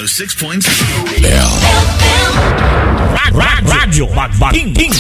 106.7. Radyo Magbating.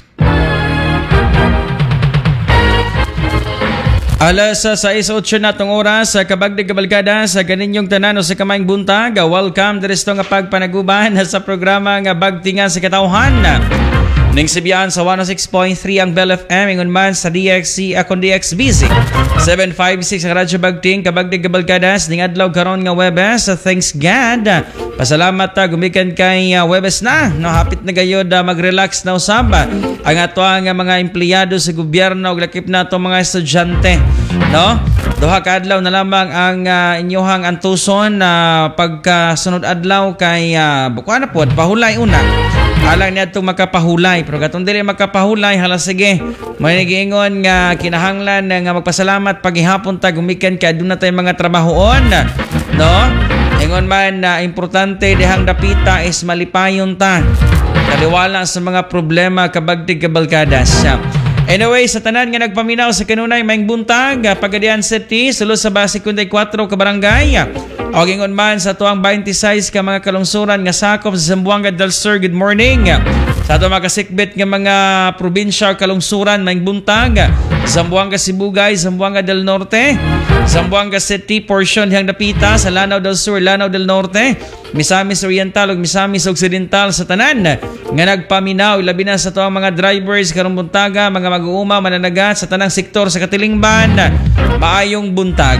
Alas 6:08 na itong oras sa kabagdig kabalkada sa ganinyong tanan o sa kamayng buntag. Welcome to nga pagpanaguban sa programa nga Bagtingan sa Katawhan. Ning sibiyan sa 106.3 ang Bell FM, ingon man sa DXC akong DXBZ 756 ang Radyo Bagting kabagdig kabalkada ning adlaw karon nga Webes. Thanks God. Pasalamat gumikan kay Webes na. No, hapit na gayod mag-relax na usab ang ato ang mga empleyado sa gobyerno ug lakip na ato mga estudyante. No? Duha ka adlaw na lamang ang inyohang antuson na pagkasunod adlaw kay bukuan na pod pahulay una. Alang niya itong makapahulay. Pero katong dili makapahulay, hala sige. May nagiingon nga kinahanglan nga magpasalamat paghihapon ta gumikan kay aduna tay mga trabahoon. No? Ingon man na importante dihang dapita is malipayon ta. Kaliwala sa mga problema kabagdig kabalkadas. Anyway, sa tanan nga nagpaminaw sa kanunay maing buntag, Pagadian City, sulod sa base 54 ka barangay. O gingon man sa tuang 26 ka mga kalungsuran nga sakop sa Zamboanga del Sur. Good morning. Sa ato mga kasikbit nga mga probinsya kalungsuran maing buntag, Zamboanga Sibugay, Zamboanga del Norte, Zamboanga City portion hang dapita sa Lanao del Sur, Lanao del Norte, Misamis Oriental ug Misamis Occidental sa tanan nga nagpaminaw ilabi na sa tuang mga drivers karong buntaga, mga mag-uuma mananagat sa tanang sektor sa Katilingban. Maayong buntag.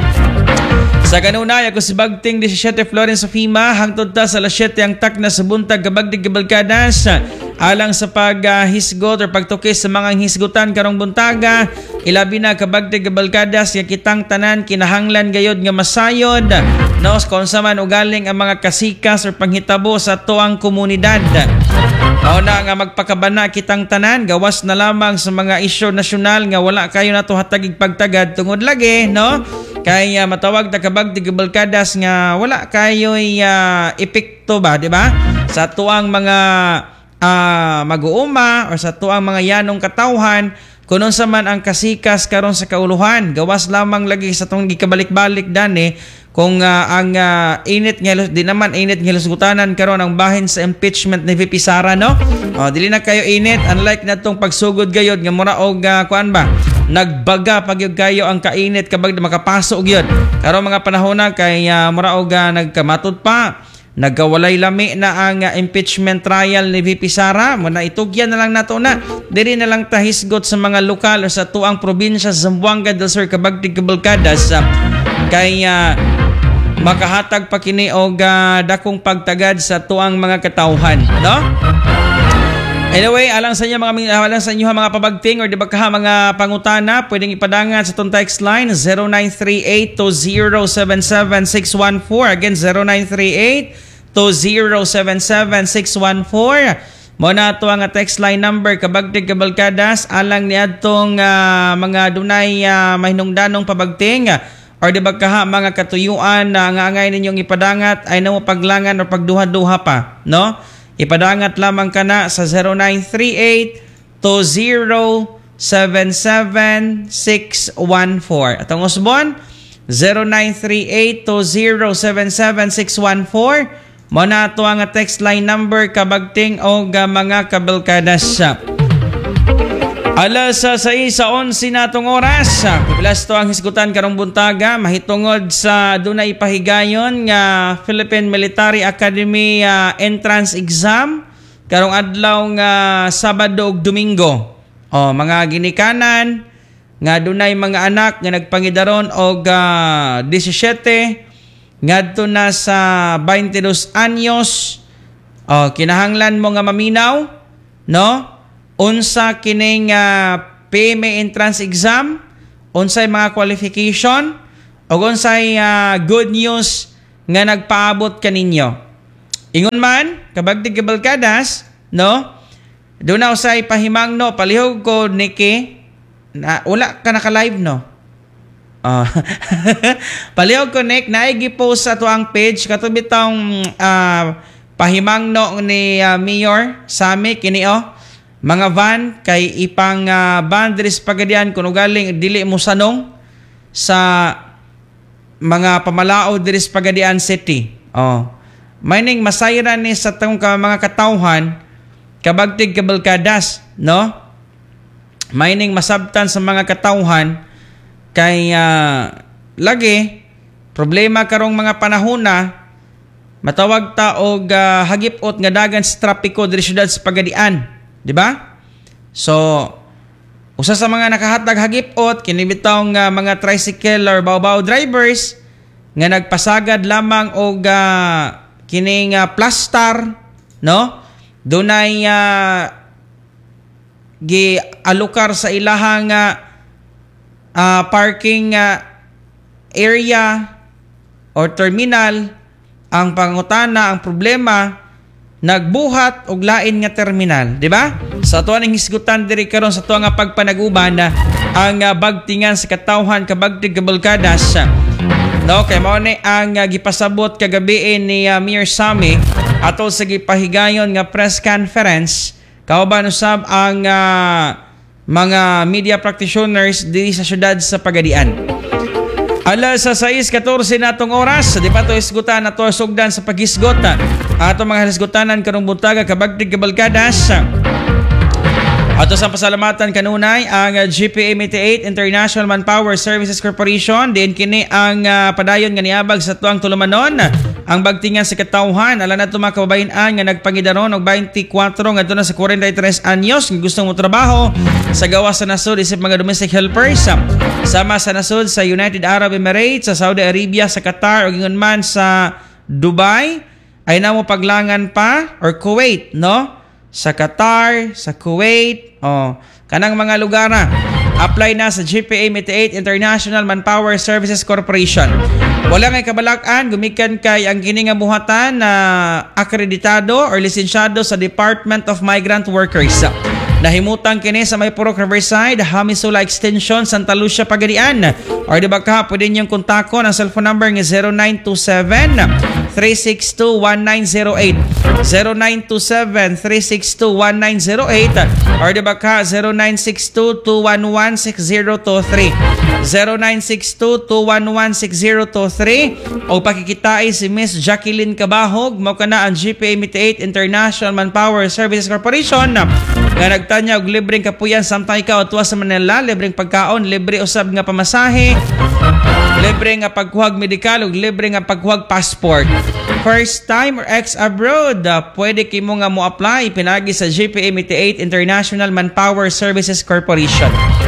Sa kanunay, ako si Bagting 17 Florence Sofima, hangtod ta sa alas 7 ang takna sa buntag kabagdig kabalkadas. Alang sa paghisgot or pagtukis sa mga hisgutan karong buntaga, ilabi na kabagdig kabalkadas nga kitang tanan kinahanglan gayod nga masayod. No, kung sa man ugaling ang mga kasikas or panghitabo sa tuang komunidad. Una nga magpakabana kitang tanan, gawas na lamang sa mga isyu nasyonal nga wala kayo nato hatagig pagtagad tungod lagi, no? Kaya matawag ta kabagdig kabalkadas nga wala kayo'y epekto ba, di ba? Sa tuang mga mag-uuma or sa tuang mga yanong katawhan, kunon sa man ang kasikas karon sa kauluhan, gawas lamang lagi sa tong gikabalik-balik dani kung ang init nga di naman init nga lusgutanan karon ang bahin sa impeachment ni VP Sara, no? Dili na kayo init, unlike na tong pagsugod gayod nga mura og kuan ba? Nagbaga pagyud kayo ang kainit kabag makapasok gyud. Karon mga panahon na kay mura og nagkamatod pa. Nagkawalay lami na ang impeachment trial ni VP Sara. Muna itugyan na lang nato na. Diri na lang tahisgot sa mga lokal o sa tuang probinsya sa Zamboanga del Sur kabagdig kabalkadas kay makahatag pa kini og dakong pagtagad sa tuang mga katawhan, no? Anyway, alang sa inyo mga pabagting or di ba ka mga pangutana, pwedeng ipadangan sa itong text line 0938-2077-614. Again, 0938-2077-614. Muna ito ang text line number kabagtig kabalkadas alang ni atong mga dunay mahinungdanong pabagting or di ba ka mga katuyuan na angay ninyong ipadangat ay namo paglangan o pagduha-duha pa, no? Ipadangat lamang ka na sa 0938-2077-614. At ang usbon, 0938-2077-614. Muna ito ang text line number kabagting o mga kabalkadas. Alas 6:11 na itong oras. Pipilas ito ang hisgutan karong buntaga. Mahitungod sa dunay pahigayon nga Philippine Military Academy entrance exam. Karong adlaw nga Sabado ug Domingo. Mga ginikanan nga dunay mga anak nga nagpangidaron og 17 ngadto na sa 22 anyos. Kinahanglan mo nga maminaw, no? Unsa kining PMA entrance exam, unsay mga qualification, o unsay good news nga nagpaabot kaninyo. Ingon man, kabagdig kabalkadas, no? Doon na usay pahimangno, palihog ko, Nikki, na, wala ka naka-live, no? Palihog ko, Nick, naigi-post sa tuang page, katubitang pahimangno ni Mayor Sami, kini mga van kay ipang boundaries Pagadian kuno galing dili mo sanong sa mga pamalao diri sa Pagadian City. Mining masayran ni sa tong mga katawhan kabagtig kabalkadas, no? Mining masabtan sa mga katawhan kay lagi problema karong mga panahon na matawag ta og hagipot nga dagan sa trapiko diri syudad sa Pagadian, di ba? So usa sa mga nakahatag hagipot kini bitaw nga mga tricycle or baw-baw drivers nga nagpasagad lamang og kining plastar, no? Dunay gialukar sa ilahang parking area or terminal. Ang pangutana, ang problema, nagbuhat og lain nga terminal, di ba? Sa tuwa ning hisgutan diri karon sa tuwa nga pagpanaguban ang bagtingan sa katawhan kabagtig kabalkadas. No, kay mao ni ang gipasabot kagabi ni Mayor Sammy atol sa gipahigayon nga press conference kauban usab ang mga media practitioners diri sa syudad sa Pagadian. Alas sa 6:14 natong oras, di pa to isgutan na to sugdan sa paghisgot. Ato mga hisgutanan karong buntaga kabagtig kabalkadas. Ato sa pasalamatan kanunay ang GPA 88 International Manpower Services Corporation. Diin kini ang padayon nga niabag sa tuang tulumanon. Ang bagtingan sa katawhan, ala na ito mga kababayan nga nagpangidaron og 24 nga na sa 43 anyos nga gustong mo trabaho sa gawas sa nasod isip mga domestic helpers. Sama sa nasod sa United Arab Emirates, sa Saudi Arabia, sa Qatar o gingon man sa Dubai ay namo paglangan pa or Kuwait, no? Sa Qatar, sa Kuwait, kanang mga lugar na apply na sa GPA 88 International Manpower Services Corporation. Wala ngay kabalakan, gumikan kay ang kini nga buhatan na akreditado or lisensyado sa Department of Migrant Workers. Nahimutang kini sa may Purok Riverside, Hamisula Extension, Santa Lucia, Pagadian. Or di ba ka, pwede niyong kontakon ang cellphone number ng 0927-362-1908. 0927-362-1908. Or di ba ka, 0962-211-6023. 0962-211-6023. O pakikitai si Miss Jacqueline Cabahog, mo ka na ang GPA 88 International Manpower Services Corporation nga nagtanya og libreng kapuyan samtang ikaw tuwa sa Manila, libreng pagkaon, libre usab nga pamasahe, libre nga pagkuhag medikal ug libre nga pagkuhag passport. First time or ex-abroad, pwede kimo nga mo apply pinagi sa GPA 88 International Manpower Services Corporation.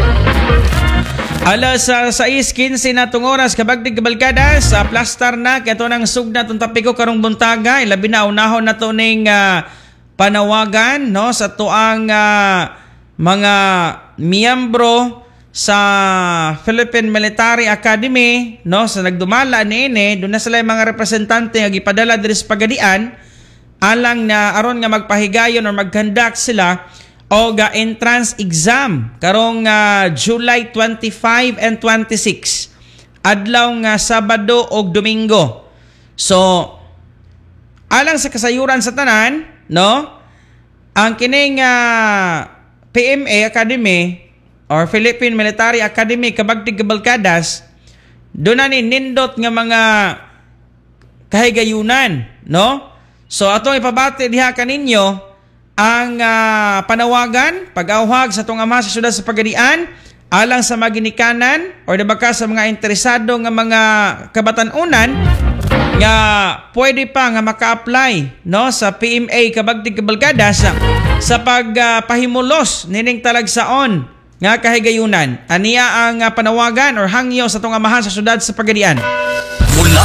Alas sa 6:15 natong oras kabagdig kabalkadas sa plastar na kato nang sugna tong tapiko karong buntaga, ilabi na unahon na to ning panawagan, no, sa tuang mga miyembro sa Philippine Military Academy, no, sa nagdumala niini, doon na sila yung mga representante nga gipadala diri sa Pagadian alang na aron nga magpahigayon or mag-conduct sila o entrance exam karong July 25 and 26 adlaw nga Sabado ug Domingo. So alang sa kasayuran sa tanan, no, ang kining PMA Academy or Philippine Military Academy kabagtig kabalkadas, doon na ni nindot nga mga kahigayunan, no? So atong ipabati diha kaninyo ang panawagan pag-awhag sa tong ama sa syudad sa Pagadian alang sa maginikanan or debaka sa mga interesado nga mga kabatan-unan nga pwede pa nga maka-apply, no, sa PMA kabagtig kabalkadas sa pagpahimulos nining talagsaon nga kahigayunan. Aniya ang panawagan or hangyo sa tong amahan sa syudad sa Pagadian.